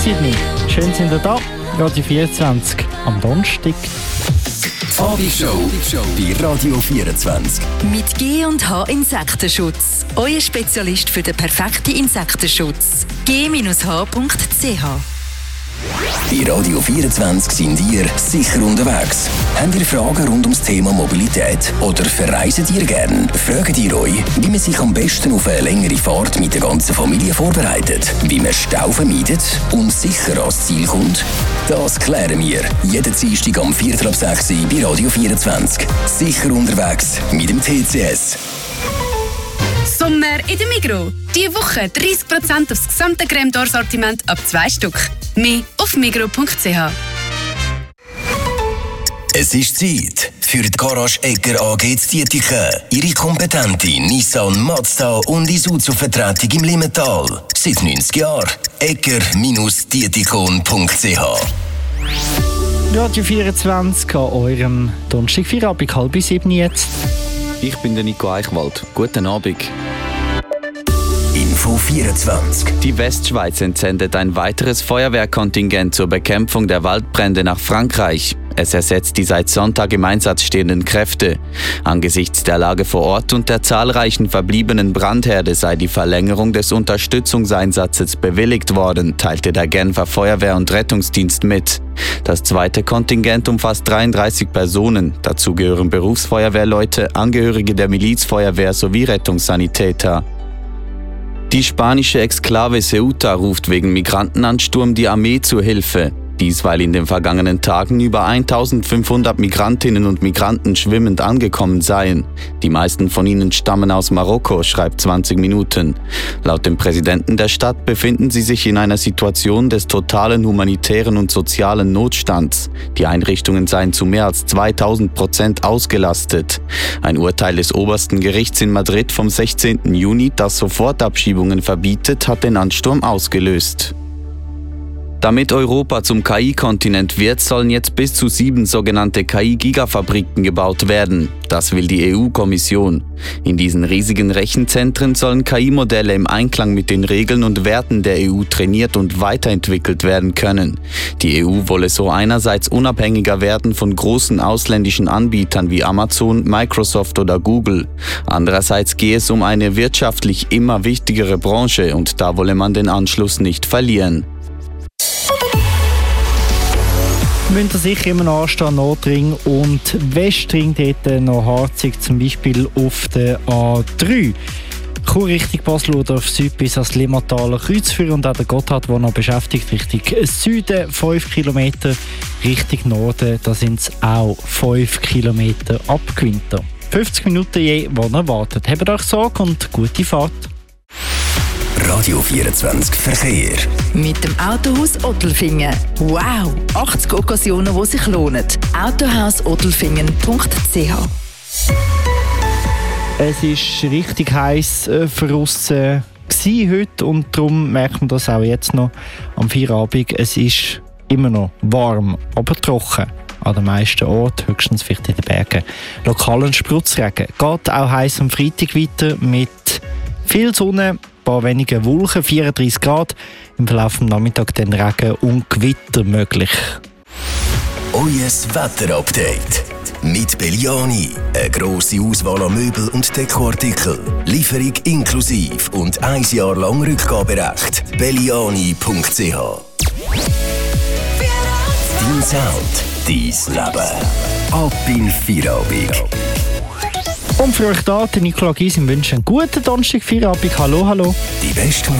Sydney, schön sind ihr da. Radio 24 am Donnerstag. Abendshow bei Radio 24. Mit G&H Insektenschutz. Euer Spezialist für den perfekten Insektenschutz. g-h.ch. Bei Radio 24 sind ihr sicher unterwegs. Habt ihr Fragen rund ums Thema Mobilität oder verreisen ihr gern? Fragt ihr euch, wie man sich am besten auf eine längere Fahrt mit der ganzen Familie vorbereitet, wie man Stau vermeidet und sicher ans Ziel kommt? Das klären wir jeden Dienstag am 4:06 Uhr bei Radio 24. Sicher unterwegs mit dem TCS. Sommer in der Migros. Diese Woche 30% aufs gesamte Crème d'Or-Sortiment ab 2 Stück. Mehr auf migros.ch. Es ist Zeit für die Garage Egger AG zu Dietiken. Ihre kompetente Nissan, Mazda und Isuzu-Vertretung im Limmental. Seit 90 Jahren. egger-dietikon.ch. Radio 24 an eurem Donnerstag 6:30 jetzt. Ich bin der Nico Eichwald. Guten Abend. Info 24. Die Westschweiz entsendet ein weiteres Feuerwehrkontingent zur Bekämpfung der Waldbrände nach Frankreich. Es ersetzt die seit Sonntag im Einsatz stehenden Kräfte. Angesichts der Lage vor Ort und der zahlreichen verbliebenen Brandherde sei die Verlängerung des Unterstützungseinsatzes bewilligt worden, teilte der Genfer Feuerwehr- und Rettungsdienst mit. Das zweite Kontingent umfasst 33 Personen. Dazu gehören Berufsfeuerwehrleute, Angehörige der Milizfeuerwehr sowie Rettungssanitäter. Die spanische Exklave Ceuta ruft wegen Migrantenansturm die Armee zur Hilfe. Dies, weil in den vergangenen Tagen über 1500 Migrantinnen und Migranten schwimmend angekommen seien. Die meisten von ihnen stammen aus Marokko, schreibt 20 Minuten. Laut dem Präsidenten der Stadt befinden sie sich in einer Situation des totalen humanitären und sozialen Notstands. Die Einrichtungen seien zu mehr als 2000% ausgelastet. Ein Urteil des obersten Gerichts in Madrid vom 16. Juni, das Sofortabschiebungen verbietet, hat den Ansturm ausgelöst. Damit Europa zum KI-Kontinent wird, sollen jetzt bis zu 7 sogenannte KI-Gigafabriken gebaut werden. Das will die EU-Kommission. In diesen riesigen Rechenzentren sollen KI-Modelle im Einklang mit den Regeln und Werten der EU trainiert und weiterentwickelt werden können. Die EU wolle so einerseits unabhängiger werden von großen ausländischen Anbietern wie Amazon, Microsoft oder Google. Andererseits gehe es um eine wirtschaftlich immer wichtigere Branche und da wolle man den Anschluss nicht verlieren. Müsst ihr sicher immer noch anstehen, Nordring und Westring, dort noch harzig, zum Beispiel auf der A3. Chur Richtung Basel oder auf Süd bis ans Limmataler Kreuz führen und auch der Gotthard, der noch beschäftigt, Richtung Süden 5 Kilometer, Richtung Norden, da sind es auch 5 Kilometer ab Gewinter. 50 Minuten je, wo ihr wartet. Habt euch Sorge und gute Fahrt. Radio 24 Verkehr. Mit dem Autohaus Ottelfingen. Wow! 80 Occasionen, die sich lohnen. Autohausottelfingen.ch. Es war richtig heiß für uns heute und darum merkt man das auch jetzt noch am Feierabend. Es ist immer noch warm, aber trocken. An den meisten Orten, höchstens vielleicht in den Bergen. Lokalen Spritzregen. Geht auch heiß am Freitag weiter mit viel Sonne, ein paar wenige Wolken, 34 Grad. Im Verlauf des Nachmittags dann Regen und Gewitter möglich. Euer Wetterupdate mit Belliani. Eine grosse Auswahl an Möbel und Dekoartikeln. Lieferung inklusive und 1 Jahr lang Rückgaberecht. Belliani.ch. Dein Sound, dein Leben. Ab in Feierabend. Und für euch da, der Nicola Gysi wünscht einen guten Donnerstag, Feierabend. Hallo, hallo. Die beste